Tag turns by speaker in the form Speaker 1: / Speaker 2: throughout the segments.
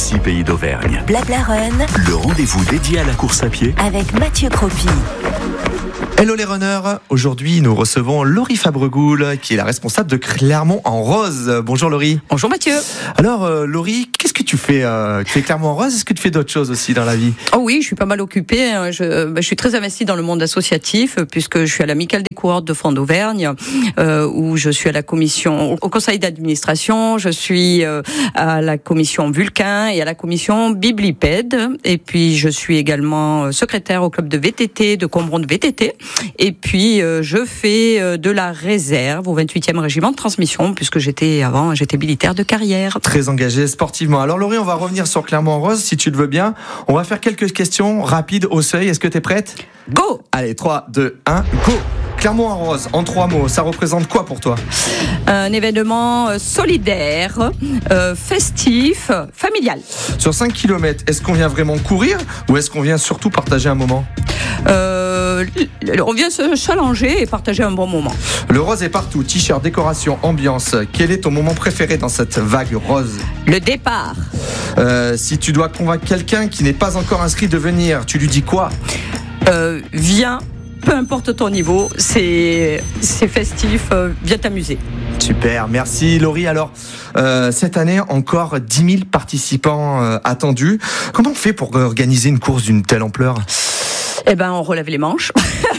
Speaker 1: ici Pays d'Auvergne.
Speaker 2: Blabla Run,
Speaker 1: Le rendez-vous dédié à la course à pied
Speaker 2: avec Mathieu Croppy.
Speaker 3: Hello les runners, aujourd'hui nous recevons Laurie Fabregoul qui est la responsable de Clermont-en-Rose. Bonjour Laurie.
Speaker 4: Bonjour Mathieu.
Speaker 3: Alors Laurie, qu'est-ce que tu fais Tu fais Clermont-en-Rose, est-ce que tu fais d'autres choses aussi dans la vie?
Speaker 4: Oh oui, je suis pas mal occupée. Je suis très investie dans le monde associatif puisque je suis à l'Amicale des coureurs de Fonds d'Auvergne où je suis à la commission, au conseil d'administration, je suis à la commission Vulcain et à la commission Biblipède. Et puis je suis également secrétaire au club de VTT de Combron de VTT. Et puis je fais de la réserve au 28e régiment de transmission puisque j'étais militaire de carrière.
Speaker 3: Très engagée sportivement. Alors Laurie, on va revenir sur Clermont-en-Rose si tu le veux bien. On va faire quelques questions rapides au seuil. Est-ce que tu es prête?
Speaker 4: Go!
Speaker 3: Allez, 3, 2, 1, go! Clermont-en-Rose, en 3 mots, ça représente quoi pour toi?
Speaker 4: Un événement solidaire, festif, familial.
Speaker 3: Sur 5 km, est-ce qu'on vient vraiment courir ou est-ce qu'on vient surtout partager un moment?
Speaker 4: On vient se challenger et partager un bon moment.
Speaker 3: Le rose est partout, t-shirt, décoration, ambiance. Quel est ton moment préféré dans cette vague rose?
Speaker 4: Le départ.
Speaker 3: Si tu dois convaincre quelqu'un qui n'est pas encore inscrit de venir, tu lui dis quoi?
Speaker 4: Viens, peu importe ton niveau, c'est festif, viens t'amuser.
Speaker 3: Super, merci Laurie. Alors, cette année, encore 10 000 participants attendus. Comment on fait pour organiser une course d'une telle ampleur?
Speaker 4: Eh ben, on relève les manches.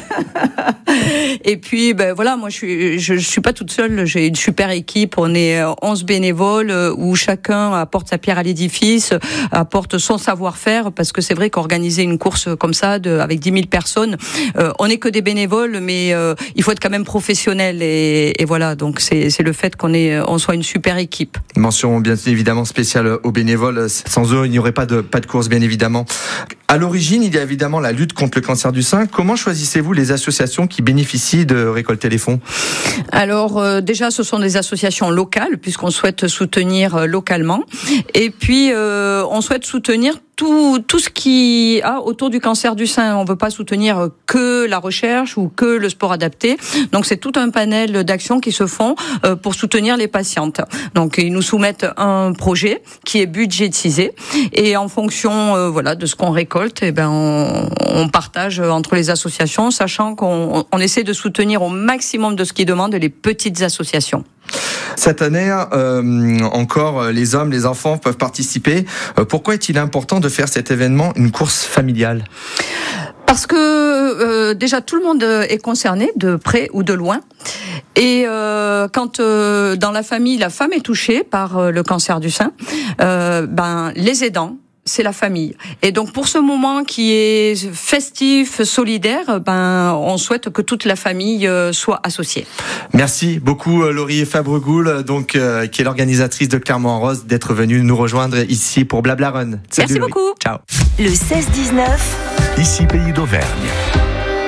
Speaker 4: Et puis, voilà, moi, je suis pas toute seule. J'ai une super équipe. On est 11 bénévoles où chacun apporte sa pierre à l'édifice, apporte son savoir-faire. Parce que c'est vrai qu'organiser une course comme ça, avec 10 000 personnes, on n'est que des bénévoles, mais il faut être quand même professionnel. Et voilà, donc c'est le fait on soit une super équipe.
Speaker 3: Mention bien évidemment spéciale aux bénévoles. Sans eux, il n'y aurait pas de course, bien évidemment. À l'origine, il y a évidemment la lutte contre le cancer du sein. Comment choisissez-vous les associations qui bénéficient de récolter les fonds?
Speaker 4: Alors déjà, ce sont des associations locales puisqu'on souhaite soutenir localement. Et puis on souhaite soutenir tout ce qui a autour du cancer du sein. On ne veut pas soutenir que la recherche ou que le sport adapté. Donc c'est tout un panel d'actions qui se font pour soutenir les patientes. Donc ils nous soumettent un projet qui est budgétisé et en fonction de ce qu'on récolte, on partage entre les associations, sachant qu'on essaie de soutenir au maximum de ce qu'ils demandent les petites associations.
Speaker 3: Cette année, encore, les hommes, les enfants peuvent participer. Pourquoi est-il important de faire cet événement une course familiale?
Speaker 4: Parce que déjà tout le monde est concerné, de près ou de loin. Et quand dans la famille, la femme est touchée par le cancer du sein, les aidants, c'est la famille. Et donc pour ce moment qui est festif, solidaire, on souhaite que toute la famille soit associée.
Speaker 3: Merci beaucoup Laurie Fabregoul, qui est l'organisatrice de Clermont-en-Rose, d'être venue nous rejoindre ici pour Blabla Run. Salut,
Speaker 4: merci
Speaker 3: Laurie.
Speaker 4: beaucoup.
Speaker 3: Ciao.
Speaker 2: Le 16-19,
Speaker 1: ici Pays d'Auvergne.